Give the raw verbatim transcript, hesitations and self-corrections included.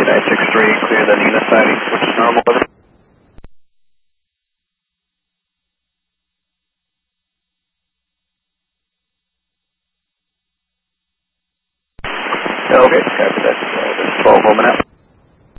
nine six three, clear the Nina siding, which is normal. Okay, copy that. Uh, this is twelve Roman out.